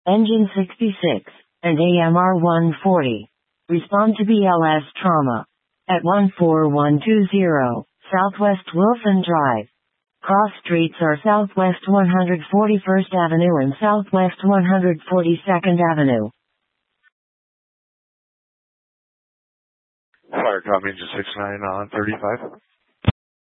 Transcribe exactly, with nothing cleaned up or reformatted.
Engine sixty-six, and A M R one forty. Respond to B L S trauma. At one four one two zero, Southwest Wilson Drive. Cross streets are Southwest one hundred forty-first Avenue and Southwest one hundred forty-second Avenue. Fire Comm Engine six nine on thirty-five.